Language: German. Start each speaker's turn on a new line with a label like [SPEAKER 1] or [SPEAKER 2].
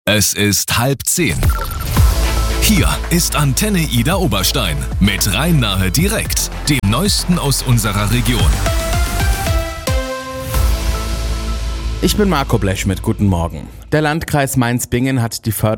[SPEAKER 1] Es ist 9:30. Hier ist Antenne Ida Oberstein mit Rhein-Nahe direkt, dem Neuesten aus unserer Region.
[SPEAKER 2] Ich bin Marco Blechschmidt, guten Morgen. Der Landkreis Mainz-Bingen hat die Förderung